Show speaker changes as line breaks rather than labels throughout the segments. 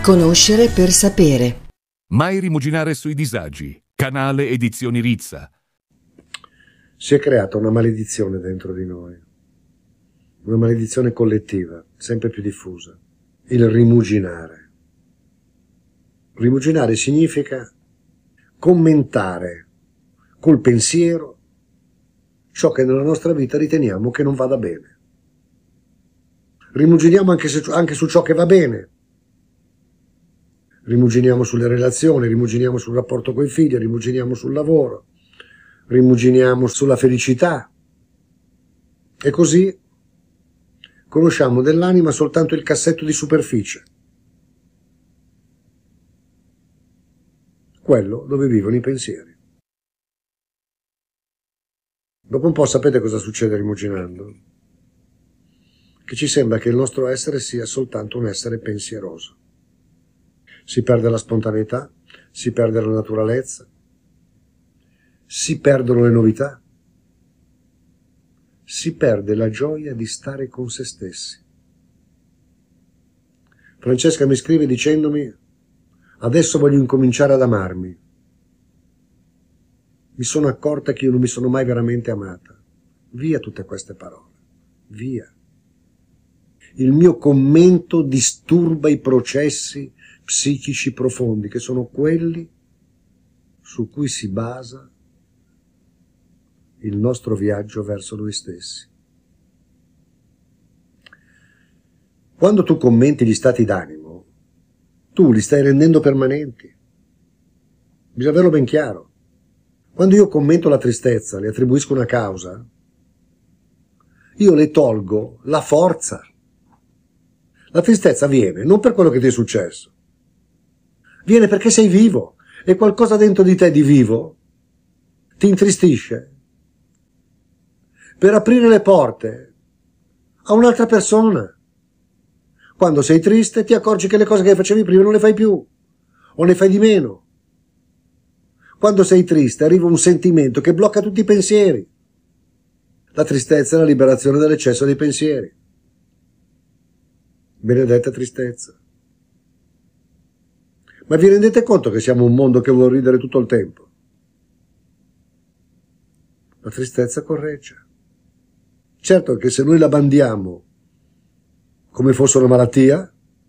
Conoscere per sapere.
Mai rimuginare sui disagi. Canale Edizioni Rizza.
Si è creata una maledizione dentro di noi, una maledizione collettiva, sempre più diffusa, il rimuginare. Rimuginare significa commentare col pensiero ciò che nella nostra vita riteniamo che non vada bene. Rimuginiamo anche su ciò che va bene. Rimuginiamo sulle relazioni, rimuginiamo sul rapporto con i figli, rimuginiamo sul lavoro, rimuginiamo sulla felicità. E così conosciamo dell'anima soltanto il cassetto di superficie, quello dove vivono i pensieri. Dopo un po' sapete cosa succede rimuginando? Che ci sembra che il nostro essere sia soltanto un essere pensieroso. Si perde la spontaneità, si perde la naturalezza, si perdono le novità, si perde la gioia di stare con se stessi. Francesca mi scrive dicendomi: adesso voglio incominciare ad amarmi. Mi sono accorta che io non mi sono mai veramente amata. Via tutte queste parole, via. Il mio commento disturba i processi psichici profondi, che sono quelli su cui si basa il nostro viaggio verso noi stessi. Quando tu commenti gli stati d'animo, tu li stai rendendo permanenti. Bisogna averlo ben chiaro. Quando io commento la tristezza, le attribuisco una causa, io le tolgo la forza. La tristezza viene non per quello che ti è successo, viene perché sei vivo e qualcosa dentro di te di vivo ti intristisce per aprire le porte a un'altra persona. Quando sei triste ti accorgi che le cose che facevi prima non le fai più o ne fai di meno. Quando sei triste arriva un sentimento che blocca tutti i pensieri. La tristezza è la liberazione dall'eccesso dei pensieri. Benedetta tristezza. Ma vi rendete conto che siamo un mondo che vuole ridere tutto il tempo? La tristezza corregge. Certo che se noi la bandiamo come fosse una malattia,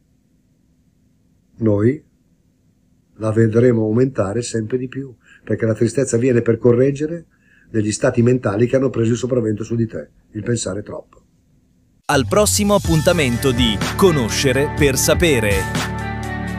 noi la vedremo aumentare sempre di più, perché la tristezza viene per correggere degli stati mentali che hanno preso il sopravvento su di te, il pensare troppo.
Al prossimo appuntamento di Conoscere per sapere.